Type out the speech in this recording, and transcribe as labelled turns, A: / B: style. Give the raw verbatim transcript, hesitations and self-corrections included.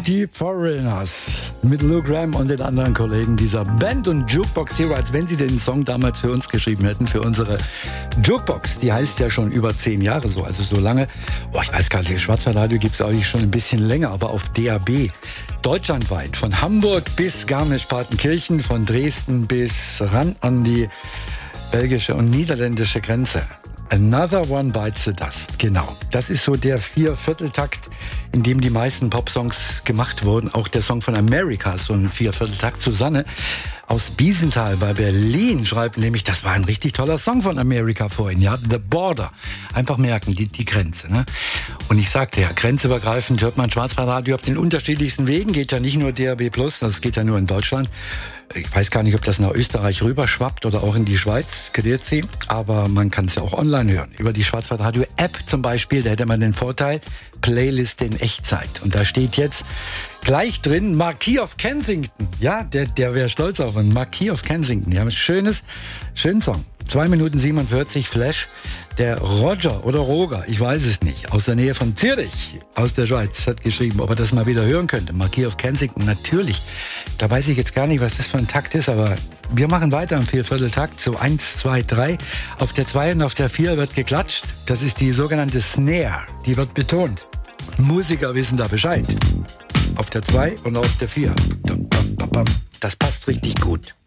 A: Die Foreigners mit Lou Gramm und den anderen Kollegen dieser Band und Jukebox Hero, als wenn sie den Song damals für uns geschrieben hätten, für unsere Jukebox. Die heißt ja schon über zehn Jahre so, also so lange. Oh, ich weiß gar nicht, Schwarzwaldradio gibt es eigentlich schon ein bisschen länger, aber auf D A B. Deutschlandweit, von Hamburg bis Garmisch-Partenkirchen, von Dresden bis ran an die belgische und niederländische Grenze. Another One Bites the Dust, genau. Das ist so der Viervierteltakt, in dem die meisten Popsongs gemacht wurden. Auch der Song von America ist so ein Viervierteltakt. Susanne aus Biesenthal bei Berlin schreibt nämlich, das war ein richtig toller Song von America vorhin, ja, The Border. Einfach merken, die, die Grenze, ne? Und ich sagte ja, grenzübergreifend hört man Schwarzwaldradio auf den unterschiedlichsten Wegen, geht ja nicht nur D A B plus, das geht ja nur in Deutschland. Ich weiß gar nicht, ob das nach Österreich rüberschwappt oder auch in die Schweiz, Grüezi. Aber man kann es ja auch online hören. Über die Schwarzwaldradio-App zum Beispiel, da hätte man den Vorteil, Playlist in Echtzeit. Und da steht jetzt gleich drin, Marquis of Kensington. Ja, der, der wäre stolz auf einen Marquis of Kensington. Ja, ein schönes, schönen Song. zwei Minuten siebenundvierzig, Flash. Der Roger oder Roger, ich weiß es nicht, aus der Nähe von Zürich, aus der Schweiz, hat geschrieben, ob er das mal wieder hören könnte. Marquis of Kensington, natürlich. Da weiß ich jetzt gar nicht, was das für ein Takt ist, aber wir machen weiter im Viervierteltakt. So eins, zwei, drei. Auf der zwei und auf der vier wird geklatscht. Das ist die sogenannte Snare. Die wird betont. Musiker wissen da Bescheid. Auf der zwei und auf der vier. Das passt richtig gut.